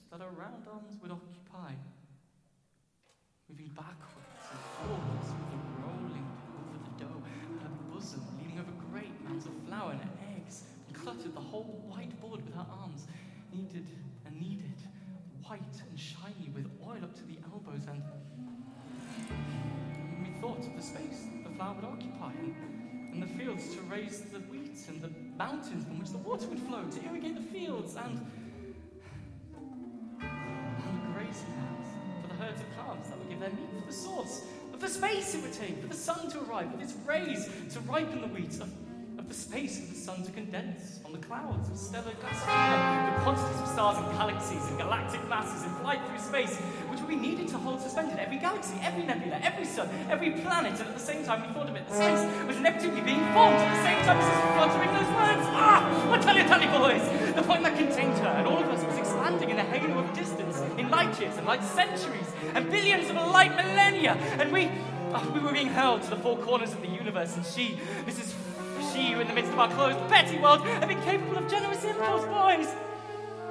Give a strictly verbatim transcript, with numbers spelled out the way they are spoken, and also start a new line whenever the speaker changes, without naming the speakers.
that her round arms would occupy, moving backwards and forwards with a rolling over the dough, her bosom leaning over great mounds of flour and eggs, and cluttered the whole white board with her arms, kneaded and kneaded, white and shiny with oil up to the elbows, and we thought of the space the flour would occupy, and, and the fields to raise the wheat, and the mountains from which the water would flow to irrigate the fields, and, and the grazing lands for the herds of calves that would give their meat, for the source of the space it would take for the sun to arrive with its rays to ripen the wheat, of, of the space for the sun to condense on the clouds of stellar dust, the quantities of stars and galaxies and galactic masses in flight through space, which would be needed to hold suspended every galaxy, every nebula, every sun, every planet, and at the same time we thought of it, the space was inevitably being formed at the same time as us fluttering those words. Ah! I tell you, tell you, boys, the point that contained her and all of us was expanding in a halo of distance, in light years and light centuries, and billions of light millennia, and we, oh, we were being hurled to the four corners of the universe, and she, Missus She, who in the midst of our closed, petty world, had been capable of generous impulse, boys.